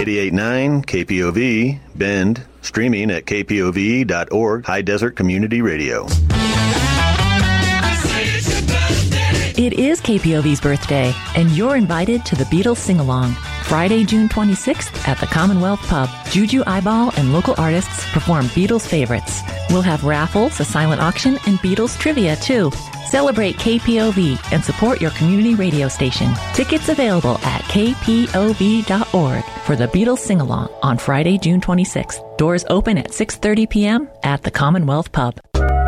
88.9 KPOV, Bend, streaming at kpov.org, High Desert Community Radio. It is KPOV's birthday, and you're invited to the Beatles Sing-Along. Friday, June 26th at the Commonwealth Pub. Juju Eyeball and local artists perform Beatles favorites. We'll have raffles, a silent auction, and Beatles trivia, too. Celebrate KPOV and support your community radio station. Tickets available at kpov.org for the Beatles Sing-Along on Friday, June 26th. Doors open at 6:30 p.m. at the Commonwealth Pub.